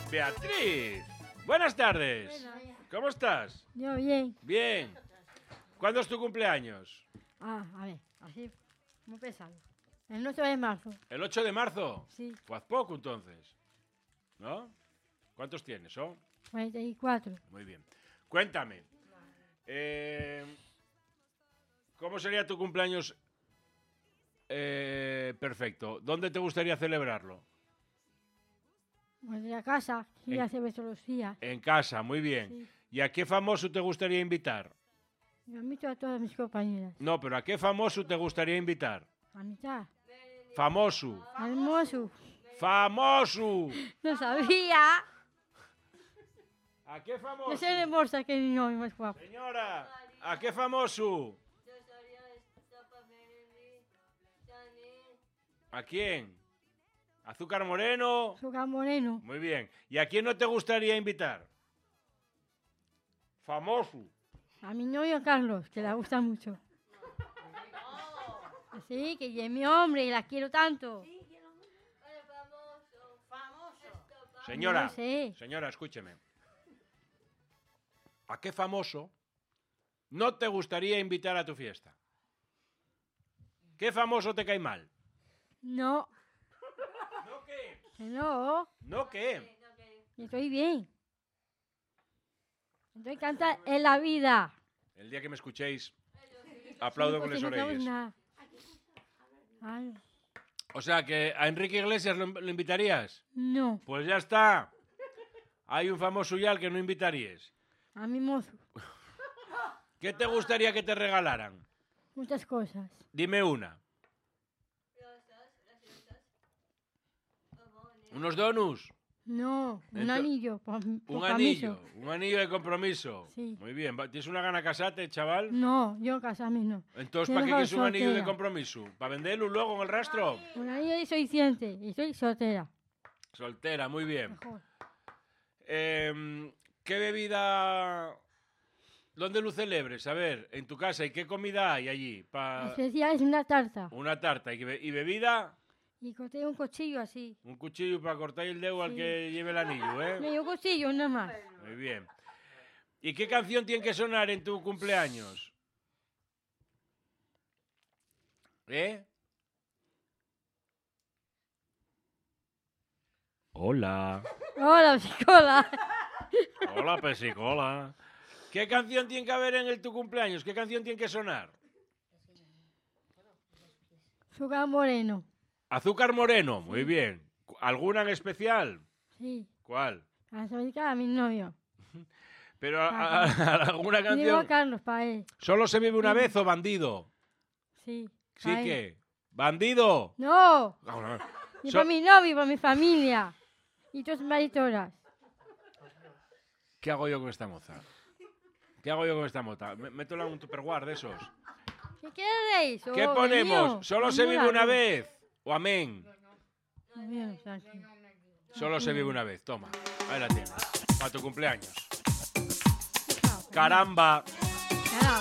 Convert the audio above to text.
Beatriz, buenas tardes. ¿Cómo estás? Yo bien. Bien. ¿Cuándo es tu cumpleaños? A ver, así, muy pesado. El 8 de marzo. ¿El 8 de marzo? Sí. Pues poco entonces. ¿No? ¿Cuántos tienes? ¿Son? 44. Muy bien. Cuéntame. ¿Cómo sería tu cumpleaños perfecto? ¿Dónde te gustaría celebrarlo? Pues de la casa, sí, En- hace todos los días. En casa, muy bien. Sí. ¿Y a qué famoso te gustaría invitar? Yo invito a todas mis compañeras. No, pero ¿a qué famoso te gustaría invitar? A mitad. Famoso. Hermoso. ¡Famoso! No sabía. ¿A qué famoso? Yo soy de Morsa, que mi novio más guapo. Señora, ¿a qué famoso? ¿A quién? ¿Azúcar Moreno? Azúcar Moreno. Muy bien. ¿Y a quién no te gustaría invitar? Famoso. A mi novio Carlos, que le gusta mucho. Sí, que es mi hombre y la quiero tanto. Señora, No sé. señora, escúcheme. ¿A qué famoso no te gustaría invitar a tu fiesta? ¿Qué famoso te cae mal? No, ¿No qué? que no. ¿No qué? Estoy bien. Estoy encantada en la vida. El día que me escuchéis, aplaudo con las orejas. Ay, O sea, que a Enrique Iglesias lo invitarías. no, Pues ya está. Hay un famoso ya al que no invitarías. a mi mozo. ¿Qué te gustaría que te regalaran? Muchas cosas. Dime una. ¿Unos donuts? No, un Ento- anillo. Por Un permiso. anillo. Un anillo de compromiso. Sí. Muy bien. ¿Tienes una gana casarte, chaval? No, yo casarme no. Entonces, Yo ¿para qué mejor quieres un anillo de soltera. compromiso? ¿Para venderlo luego en el rastro? Un anillo y soy ciente. Y soy soltera. Soltera, muy bien. Mejor. ¿Qué bebida... ¿Dónde lo celebres? A ver, en tu casa. ¿Y qué comida hay allí? Especial es una tarta. Una tarta. ¿Y bebida? Y corté un cuchillo así. Un cuchillo para cortar el dedo al Sí. que lleve el anillo, ¿eh? Medio cuchillo, nada más. Muy bien. ¿Y qué canción tiene que sonar en tu cumpleaños? ¿Eh? Hola. Hola, psicola. Hola, pesicola. ¿Qué canción tiene que haber en tu cumpleaños? ¿Qué canción tiene que sonar? Azúcar Moreno. Azúcar Moreno, muy bien. ¿Alguna en especial? Sí. ¿Cuál? Para dedicar a mi novio. Pero alguna Y digo a canción. Carlos para él. ¿Solo se vive una Sí. vez o bandido? Sí. ¿Sí pa' él. que? ¿Bandido? No. No. Y So- para mi novio, para mi familia. Y tus maritoras. ¿Qué hago yo con esta moza? ¿Qué hago yo con esta moza? Métela en un tupperware de esos. ¿Qué queréis? ¿Qué Oh, ponemos? mío. ¿Solo se vive Mola, una ¿no? vez? ¿O amén? Mío, Santi. Solo se vive una vez. Toma, ahí la tienes. Para tu cumpleaños. Chao. Caramba.